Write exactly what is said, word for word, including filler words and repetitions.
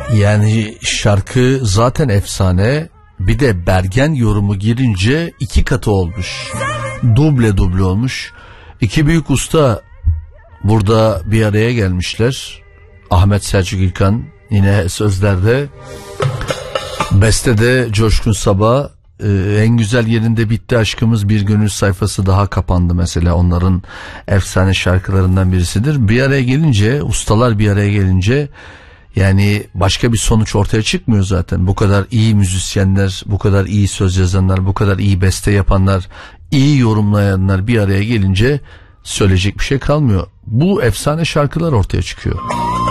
Yani şarkı zaten efsane, bir de Bergen yorumu girince iki katı olmuş, duble duble olmuş. İki büyük usta burada bir araya gelmişler. Ahmet Selçuk İlkan yine sözlerde, bestede Coşkun Sabah. Ee, en güzel yerinde bitti aşkımız, bir gönül sayfası daha kapandı mesela, onların efsane şarkılarından birisidir. Bir araya gelince, ustalar bir araya gelince yani başka bir sonuç ortaya çıkmıyor zaten. Bu kadar iyi müzisyenler, bu kadar iyi söz yazanlar, bu kadar iyi beste yapanlar, iyi yorumlayanlar bir araya gelince söyleyecek bir şey kalmıyor. Bu efsane şarkılar ortaya çıkıyor.